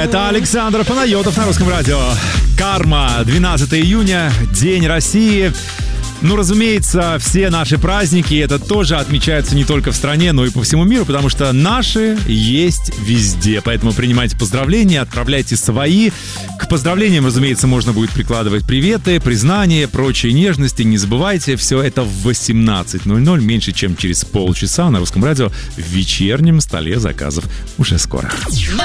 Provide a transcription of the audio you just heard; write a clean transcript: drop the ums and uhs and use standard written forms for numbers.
Это Александр Панайотов на Русском радио. Карма, 12 июня, День России. Ну, разумеется, все наши праздники, это тоже отмечается не только в стране, но и по всему миру, потому что наши есть везде. Поэтому принимайте поздравления, отправляйте свои. К поздравлениям, разумеется, можно будет прикладывать приветы, признания, прочие нежности. Не забывайте, все это в 18:00, меньше чем через полчаса на Русском радио в вечернем столе заказов. Уже скоро.